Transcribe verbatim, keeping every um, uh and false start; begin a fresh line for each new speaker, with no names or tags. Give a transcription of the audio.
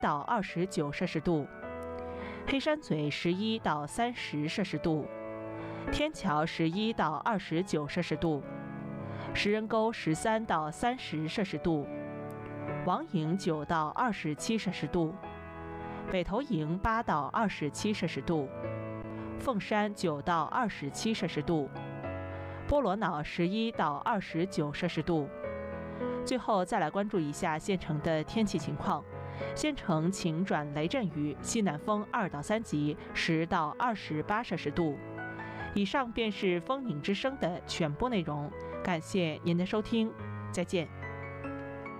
到二十九摄氏度，黑山嘴十一到三十摄氏度，天桥十一到二十九摄氏度，石人沟十三到三十摄氏度，王营九到二十七摄氏度，北头营八到二十七摄氏度，凤山九到二十七摄氏度，波罗瑙十一到二十九摄氏度。最后再来关注一下县城的天气情况，县城晴转雷阵雨，西南风二到三级，十到二十八摄氏度。以上便是风宁之声的全部内容，感谢您的收听，再见。